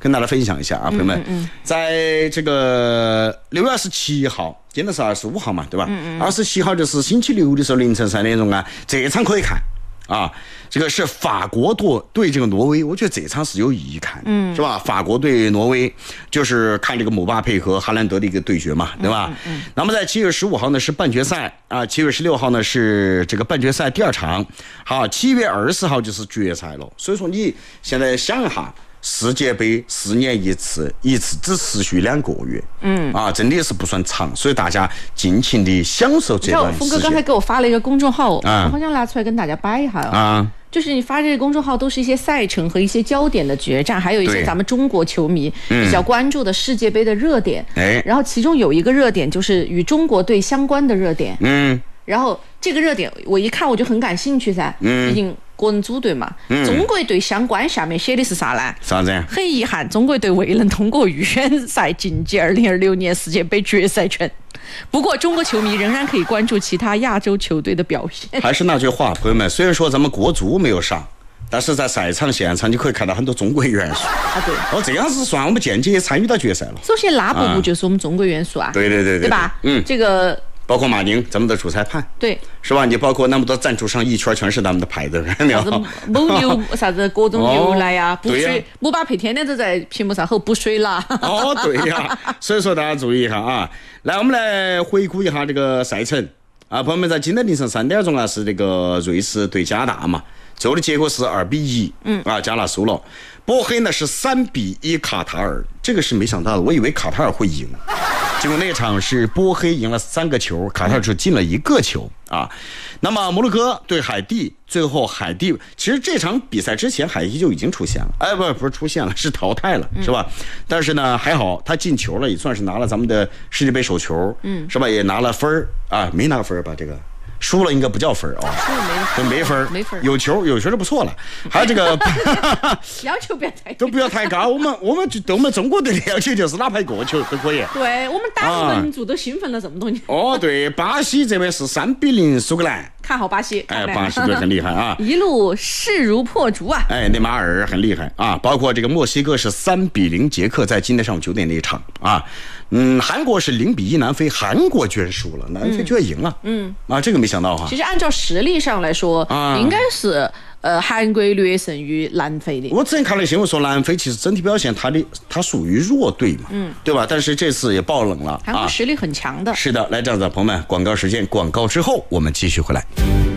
跟大家分享一下啊，朋友们，在这个6月27号，今天是25号嘛，对吧？27号就是星期六的时候凌晨3点钟啊，这场可以看。啊，这个是法国对这个挪威，我觉得这场是有意义看，是吧？法国对挪威就是看这个姆巴佩和哈兰德的一个对决嘛，对吧？那么在7月15号呢是半决赛啊，7月16号呢是这个半决赛第2场，好，7月20号就是决赛了。所以说你现在想一下。世界杯4年一次只持续2个月，真的是不算长，所以大家尽情的享受这段时间。 峰哥刚才给我发了一个公众号，我好想拿出来跟大家摆一下啊。 就是你发这个公众号都是一些赛程和一些焦点的决战，还有一些咱们中国球迷比较关注的世界杯的热点。然后其中有一个热点就是与中国队相关的热点。然后这个热点我一看我就很感兴趣噻，毕竟个人组队嘛。中国队相关下面写的是啥呢？ 啥子？ 很遗憾，中国队未能通过预选赛晋级2026年世界杯决赛圈。不过中国球迷仍然可以关注其他亚洲球队的表现。 还是那句话，朋友们，虽然说咱们国足没有上，但是在赛场现场你可以看到很多中国元素啊。对， 这样子算我们间接参与到决赛了。 首先拉布就是我们中国元素啊。 对吧？这个。 包括马宁，咱们的主裁判， 对， 是吧？你包括那么多赞助商，一圈全是咱们的牌子，没有？ 啥子蒙牛，啥子各种牛奶呀，补水，姆巴佩天天都在屏幕上吼补水啦。 对呀，所以说大家注意一下啊。来，我们来回顾一下这个赛程啊，朋友们，在今天凌晨3点钟啊，是这个瑞士对加纳嘛，最后的结果是2-1，加纳输了。波黑呢是3-1卡塔尔，这个是没想到的，我以为卡塔尔会赢。结果那场是波黑赢了3个球，卡塔尔只进了1个球啊。那么摩洛哥对海地，最后海地其实这场比赛之前海地就已经出现了，不是出现了，是淘汰了，是吧？但是呢还好他进球了，也算是拿了咱们的世界杯首球，是吧？也拿了分啊，没拿分吧？这个输了应该不叫分啊，没分，有球就不错了。还有这个要求不要太都不要太高，我们对我们中国队的要求就是哪怕一个球都可以。 对，我们打民族都兴奋了这么多年。 对，巴西这边是3-0苏格兰。 看好巴西， 巴西队很厉害啊， 一路势如破竹啊。 内马尔很厉害啊，包括这个墨西哥是3-0捷克，在今天上午9点那一场啊。韩国是0-1南非，韩国居然输了，南非居然赢了。这个没想到哈。 其实按照实力上来说，应该是韩国略胜于南非的。 我之前看了新闻说，南非其实整体表现它属于弱队嘛，对吧？但是这次也爆冷了。 韩国实力很强的。 是的，来这样子，朋友们，广告时间，广告之后我们继续回来。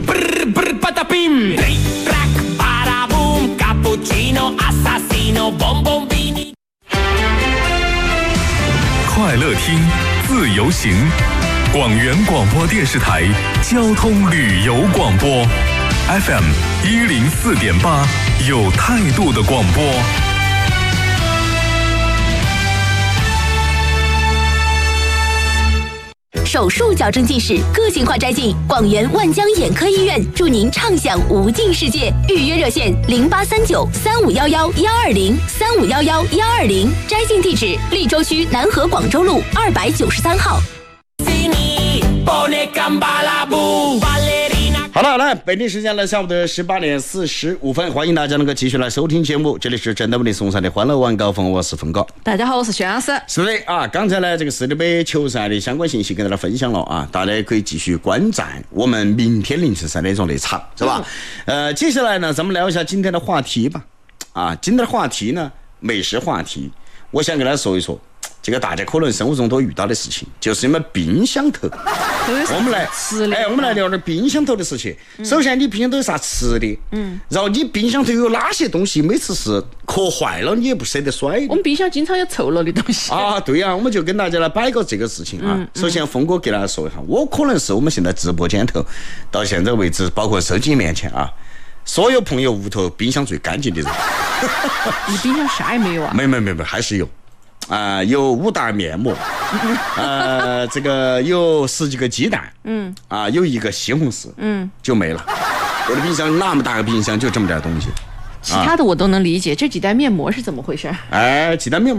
快乐听，自由行，广元广播电视台交通旅游广播 FM 104.8，有态度的广播。 手术矫正近视，个性化摘镜，广元万江眼科医院祝您畅享无尽世界。预约热线08393511-120，3511-120。摘镜地址：利州区南河广州路293号。 好了，来，北京时间了下午的18点45分，欢迎大家能够继续来收听节目，这里是正在为你送上的欢乐晚高峰，我是峰哥。 大家好，我是薛老师。 是的啊，刚才呢这个世界杯球赛的相关信息跟大家分享了啊，大家可以继续观战我们明天凌晨3点钟那场，是吧？接下来呢，咱们聊一下今天的话题吧。今天的话题呢，美食话题，我想跟大家说一说。这个大家可能生活中都遇到的事情，就是你们冰箱头。我们来聊点冰箱头的事情。首先，你冰箱头有啥吃的？然后你冰箱头有哪些东西，每次是磕坏了你也不舍得摔的？ 我们冰箱经常有臭了的东西对呀，我们就跟大家来摆个这个事情啊。首先，峰哥给大家说一下，我可能是我们现在直播间头到现在为止，包括手机面前啊，所有朋友屋头冰箱最干净的人。 你冰箱啥也没有啊？ 没，还是有。有5袋面膜，这个有10几个鸡蛋，有1个西红柿，就没了。我的冰箱那么大个冰箱，就这么点东西。 其他的我都能理解，这几袋面膜是怎么回事？ 鸡蛋面膜。